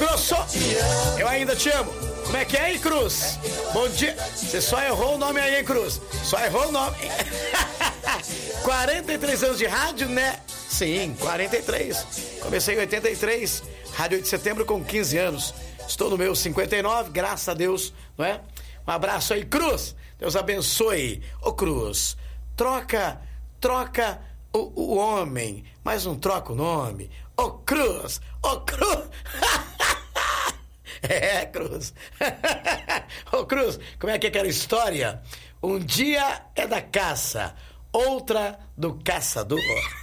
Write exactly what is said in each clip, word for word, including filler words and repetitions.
Grosso, eu ainda te amo. Como é que é, hein, Cruz? Bom dia. Você só errou o nome aí, hein, Cruz? Só errou o nome. quarenta e três anos de rádio, né? Sim, quarenta e três. Comecei em oitenta e três, rádio oito de setembro com quinze anos. Estou no meu cinquenta e nove, graças a Deus, não é? Um abraço aí, Cruz. Deus abençoe. Ô, Cruz, troca, troca o, o homem, mas não troca o nome. Ô, Cruz, ô, Cruz. É, Cruz. Ô, Cruz, como é que é aquela história? Um dia é da caça, outra do caçador.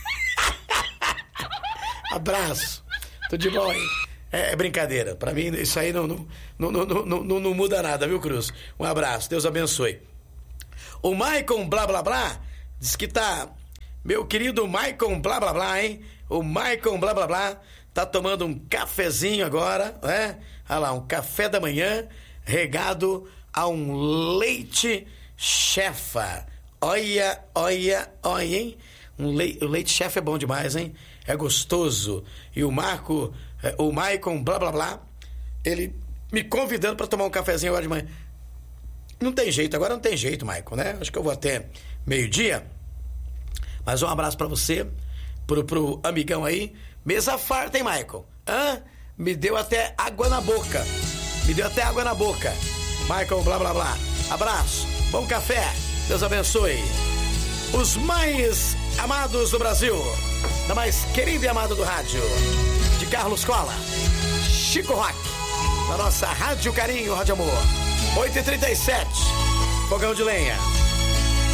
Abraço. Tudo de bom, hein? É, é brincadeira. Pra mim, isso aí não, não, não, não, não, não, não muda nada, viu, Cruz? Um abraço. Deus abençoe. O Maicon Blá Blá Blá diz que tá... Meu querido Maicon Blá Blá Blá, hein? O Maicon Blá Blá Blá tá tomando um cafezinho agora, né? Olha lá, um café da manhã regado a um leite chefa. Olha, olha, olha, hein? Um le... O leite chefe é bom demais, hein? É gostoso. E o Marco, o Maicon Blá Blá Blá, ele me convidando para tomar um cafezinho agora de manhã. Não tem jeito, agora não tem jeito, Maicon, né? Acho que eu vou até meio-dia. Mas um abraço para você, pro, pro amigão aí. Mesa farta, hein, Maicon? Hã? Me deu até água na boca. Me deu até água na boca. Maicon Blá Blá Blá. Abraço, bom café, Deus abençoe. Os mais amados do Brasil, da mais querida e amada do rádio, de Carlos Cola, Chico Rock, da nossa Rádio Carinho, Rádio Amor, oito e trinta e sete, fogão de lenha.